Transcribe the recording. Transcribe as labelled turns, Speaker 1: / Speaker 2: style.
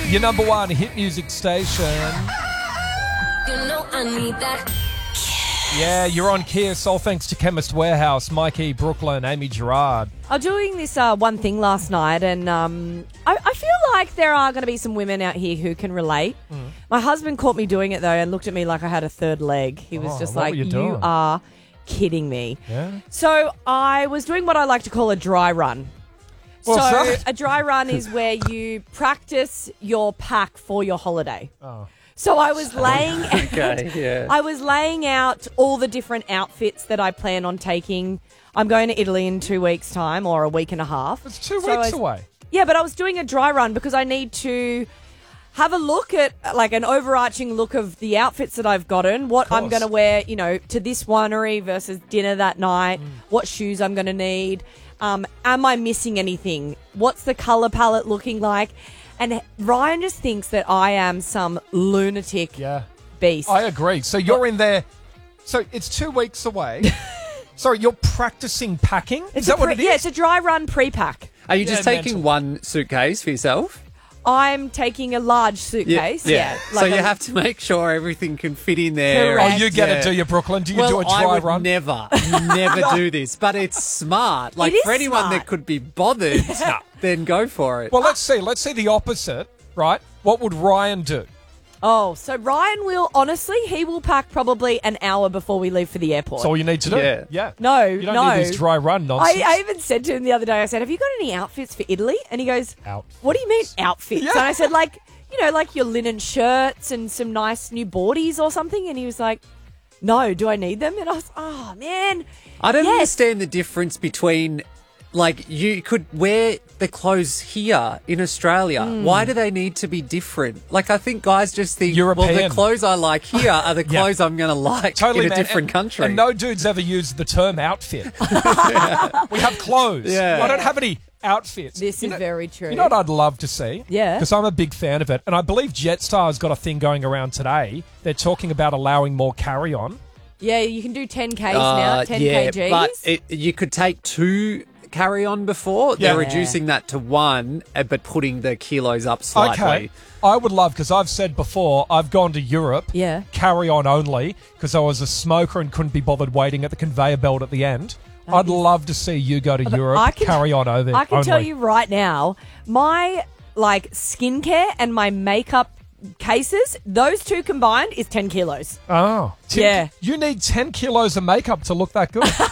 Speaker 1: Your number one hit music station.
Speaker 2: You know I need that.
Speaker 1: Yeah, you're on Kiss. All thanks to Chemist Warehouse, Mikey, Brooklyn, Amy Gerard.
Speaker 3: I was doing this one thing last night, and I feel like there are going to be some women out here who can relate. My husband caught me doing it, though, and looked at me like I had a third leg. He was just
Speaker 1: what
Speaker 3: like,
Speaker 1: were you doing?
Speaker 3: you are kidding me.
Speaker 1: Yeah.
Speaker 3: So I was doing what I like to call a dry run.
Speaker 1: What's
Speaker 3: so
Speaker 1: that?
Speaker 3: a dry run is where you practice your pack for your holiday.
Speaker 1: Oh.
Speaker 3: So I was laying
Speaker 4: Okay, yeah.
Speaker 3: I was laying out all the different outfits that I plan on taking. I'm going to Italy in 2 weeks' time, or a week and a half.
Speaker 1: It's 2
Speaker 3: So
Speaker 1: weeks away.
Speaker 3: Yeah, but I was doing a dry run because I need to have a look at, like, an overarching look of the outfits that I've gotten, what I'm going to wear, to this winery versus dinner that night, what shoes I'm going to need. Am I missing anything? What's the colour palette looking like? And Ryan just thinks that I am some lunatic beast.
Speaker 1: I agree. So you're in there. So it's 2 weeks away. Sorry, you're practicing packing? Is that what it is?
Speaker 3: Yeah, it's a dry run pre-pack.
Speaker 4: Are you just taking
Speaker 1: mental.
Speaker 4: one suitcase for yourself?
Speaker 3: I'm taking a large suitcase. Yeah.
Speaker 4: So you have to make sure everything can fit in there.
Speaker 3: Correct.
Speaker 1: Oh, you get it, do you, Brooklyn? Do you
Speaker 4: Well,
Speaker 1: do a dry
Speaker 4: I would
Speaker 1: run?
Speaker 4: never do this, but it's smart. Like,
Speaker 3: It is
Speaker 4: for anyone
Speaker 3: smart.
Speaker 4: that could be bothered, then go for it.
Speaker 1: Well, let's see. Let's see the opposite, right? What would Ryan do?
Speaker 3: Oh, so Ryan will, honestly, he will pack probably an hour before we leave for the airport.
Speaker 1: That's all you need to do.
Speaker 4: Yeah.
Speaker 3: No,
Speaker 1: You don't
Speaker 3: no.
Speaker 1: need this dry run nonsense.
Speaker 3: I even said to him the other day, I said, have you got any outfits for Italy? And he goes,
Speaker 1: Outfits.
Speaker 3: what do you mean outfits?
Speaker 1: Yeah.
Speaker 3: And I said, like your linen shirts and some nice new boardies or something. And he was like, no, do I need them? And I was, oh, man.
Speaker 4: I don't
Speaker 3: Yes.
Speaker 4: understand the difference between, like, you could wear the clothes here in Australia. Why do they need to be different? Like, I think guys just think, well, the
Speaker 1: European.
Speaker 4: clot's I like here are the clothes I'm going to like
Speaker 1: Totally,
Speaker 4: in a
Speaker 1: man.
Speaker 4: different country.
Speaker 1: And no dude's ever used the term outfit. We have clothes.
Speaker 4: Yeah.
Speaker 1: I don't have any outfits.
Speaker 3: This is very true.
Speaker 1: You know what I'd love to see?
Speaker 3: Yeah.
Speaker 1: Because I'm a big fan of it. And I believe Jetstar's got a thing going around today. They're talking about allowing more carry-on.
Speaker 3: Yeah, you can do 10Ks now, 10
Speaker 4: yeah,
Speaker 3: kgs.
Speaker 4: but you could take 2 carry-on before.
Speaker 1: Yeah.
Speaker 4: They're reducing that to 1, but putting the kilos up slightly.
Speaker 1: Okay. I would love, because I've said before, I've gone to Europe,
Speaker 3: Yeah.
Speaker 1: carry on only, because I was a smoker and couldn't be bothered waiting at the conveyor belt at the end. I'd love to see you go to Europe, carry on over
Speaker 3: I can
Speaker 1: only.
Speaker 3: tell you right now, my skincare and my makeup cases, those two combined is 10 kilos.
Speaker 1: Oh.
Speaker 3: Yeah.
Speaker 1: You need 10 kilos of makeup to look that good.